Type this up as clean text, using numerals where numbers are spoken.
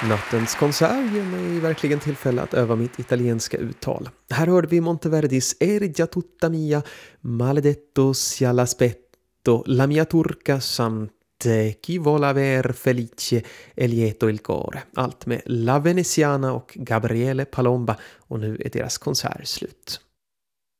Nattens konsert ger mig verkligen tillfälle att öva mitt italienska uttal. Här hörde vi Monteverdis Ergia tutta mia, maledetto sia l'aspetto, la mia turca samt chi vuol aver felice e lieto il core. Allt med La Veneziana och Gabriele Palomba, och nu är deras konsert slut.